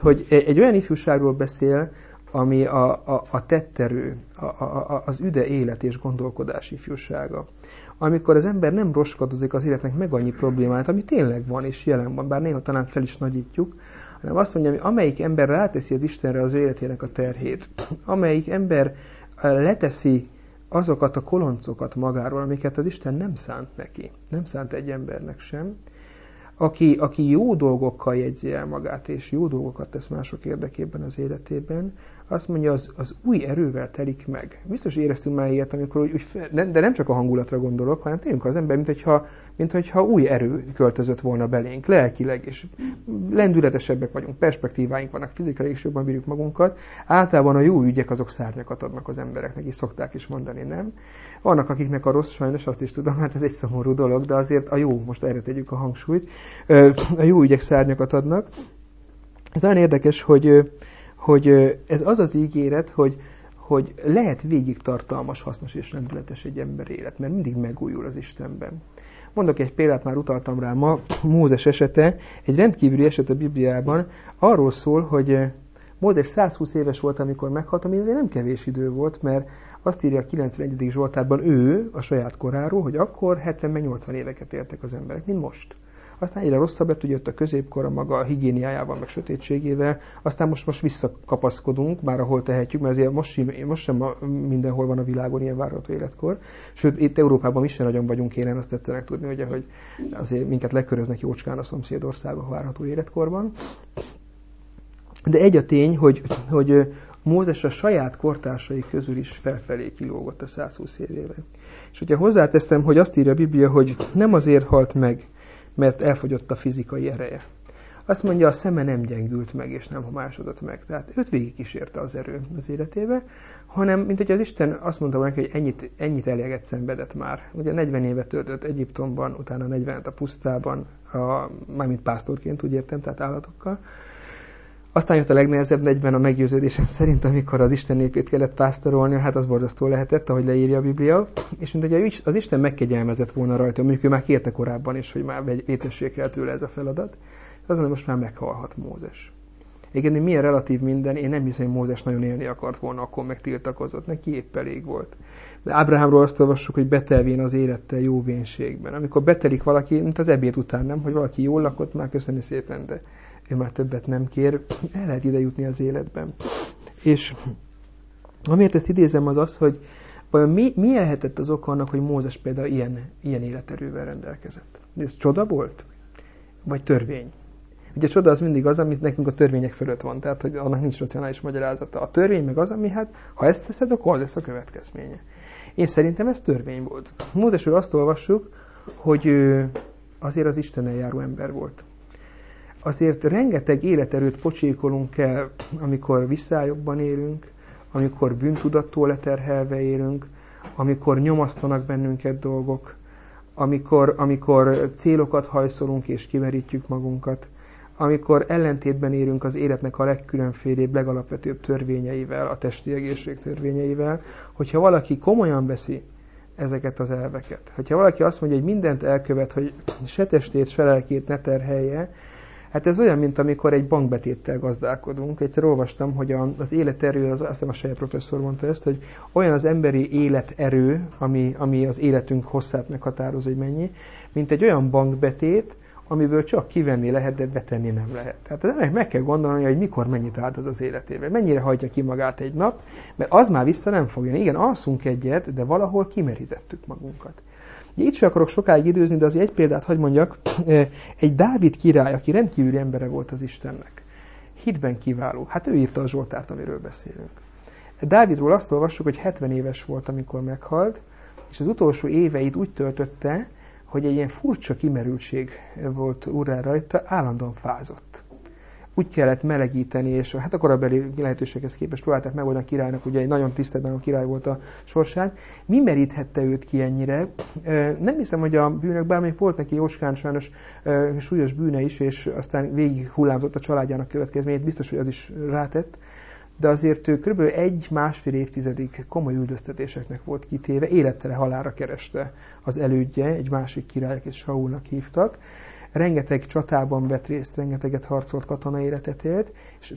hogy egy olyan ifjúságról beszél, ami a tetterő, az üde élet és gondolkodás ifjúsága. Amikor az ember nem roskadozik az életnek meg annyi problémát, ami tényleg van és jelen van, bár néha talán fel is nagyítjuk, hanem azt mondja, hogy amelyik ember ráteszi az Istenre az ő életének a terhét, amelyik ember leteszi azokat a koloncokat magáról, amiket az Isten nem szánt neki, nem szánt egy embernek sem, aki jó dolgokkal jegyzi el magát, és jó dolgokat tesz mások érdekében az életében, azt mondja, az új erővel telik meg. Biztos éreztünk már ilyet, amikor de nem csak a hangulatra gondolok, hanem tényleg az ember, minthogyha új erő költözött volna belénk, lelkileg, és lendületesebbek vagyunk, perspektíváink vannak, fizikailag is jobban bírjuk magunkat. Általában a jó ügyek azok szárnyakat adnak az embereknek, és szokták is mondani, nem? Vannak, akiknek a rossz, sajnos azt is tudom, hát ez egy szomorú dolog, de azért a jó, most erre tegyük a hangsúlyt, a jó ügyek szárnyakat adnak. Ez olyan érdekes, hogy ez az az ígéret, hogy lehet végig tartalmas, hasznos és rendületes egy ember élet, mert mindig megújul az Istenben. Mondok egy példát, már utaltam rá ma, Mózes esete, egy rendkívüli eset a Bibliában, arról szól, hogy Mózes 120 éves volt, amikor meghalt, ami azért nem kevés idő volt, mert azt írja a 91. Zsoltárban ő, a saját koráról, hogy akkor 70-80 éveket éltek az emberek, mint most. Aztán egyre rosszabb lett, hogy jött a középkor a maga higiéniájával, meg sötétségével, aztán most visszakapaszkodunk, már ahol tehetjük, mert azért most sem mindenhol van a világon ilyen várható életkor. Sőt, itt Európában is sem nagyon vagyunk élen, azt tetszenek tudni, ugye, hogy azért minket leköröznek jócskán a szomszédországok várható életkorban. De egy a tény, hogy Mózes a saját kortársai közül is felfelé kilógott a 120 évében. És hogyha hozzáteszem, hogy azt írja a Biblia, hogy nem azért halt meg, mert elfogyott a fizikai ereje. Azt mondja, a szeme nem gyengült meg, és nem homásodott meg. Tehát őt végigkísérte az erő az életébe, hanem, mint hogy az Isten azt mondta neki, hogy ennyit eléget szenvedett már. Ugye 40 évet töltött Egyiptomban, utána 40 a pusztában, mármint pásztorként, úgy értem, tehát állatokkal. Aztán jött a legnehezebb 40 a meggyőződésem szerint, amikor az Isten népét kellett pásztorolni, hát az borzasztó lehetett, ahogy leírja a Biblia. És mint hogy az Isten megkegyelmezett volna rajta, mondjuk ő már kérte korábban is, hogy már vétessék el tőle ez a feladat. Azon, hogy most már meghalhat Mózes. Igen, milyen relatív minden, én nem hiszem, hogy Mózes nagyon élni akart volna, akkor meg tiltakozott, neki épp elég volt. De Ábrahámról azt olvassuk, hogy betelvén az élettel jó vénségben. Amikor betelik valaki, mint az ebéd után, nem, hogy valaki jól lakott, már köszönjük szépen, de ő már többet nem kér, el lehet ide jutni az életben. És amiért ezt idézem az, hogy vajon mi lehetett az oka annak, hogy Mózes például ilyen életerővel rendelkezett? Ez csoda volt? Vagy törvény? Ugye a csoda az mindig az, amit nekünk a törvények fölött van, tehát hogy annak nincs racionális magyarázata. A törvény meg az, ami hát, ha ezt teszed, akkor az lesz a következménye. Én szerintem ez törvény volt. Mózesről azt olvassuk, hogy ő azért az Istennel járó ember volt. Azért rengeteg életerőt pocsékolunk el, amikor visszályokban élünk, amikor bűntudattól leterhelve élünk, amikor nyomasztanak bennünket dolgok, amikor célokat hajszolunk és kimerítjük magunkat, amikor ellentétben élünk az életnek a legkülönfélébb, legalapvetőbb törvényeivel, a testi egészség törvényeivel, hogyha valaki komolyan veszi ezeket az elveket, hogyha valaki azt mondja, hogy mindent elkövet, hogy se testét, se lelkét ne terhelje, hát ez olyan, mint amikor egy bankbetéttel gazdálkodunk. Egyszer olvastam, hogy az életerő, azt hiszem a saját professzor mondta ezt, hogy olyan az emberi életerő, ami az életünk hosszát meghatározza, hogy mennyi, mint egy olyan bankbetét, amiből csak kivenni lehet, de betenni nem lehet. Tehát meg kell gondolni, hogy mikor mennyit áldoz az életével, mennyire hagyja ki magát egy nap, mert az már vissza nem fog jönni. Igen, alszunk egyet, de valahol kimerítettük magunkat. Itt sem akarok sokáig időzni, de azért egy példát hadd mondjak. Egy Dávid király, aki rendkívüli embere volt az Istennek. Hitben kiváló. Hát ő írta a Zsoltárt, amiről beszélünk. Dávidról azt olvassuk, hogy 70 éves volt, amikor meghalt, és az utolsó éveit úgy töltötte, hogy egy ilyen furcsa kimerültség volt urrá rajta, állandóan fázott. Úgy kellett melegíteni, és hát a korabeli lehetőséghez képest próbálták megoldani a királynak, ugye egy nagyon tiszteletben a király volt a sorsát. Mi meríthette őt ki ennyire? Nem hiszem, hogy a bűnök, bár még volt neki jócskán sajnos súlyos bűne is, és aztán végig hullámzott a családjának következményét, biztos, hogy az is rátett, de azért ő kb. 1-1,5 évtizedig komoly üldöztetéseknek volt kitéve, élettele halálra kereste az elődje, egy másik király, akit Saulnak hívtak. Rengeteg csatában vett részt, rengeteget harcolt, katonai életet élt, és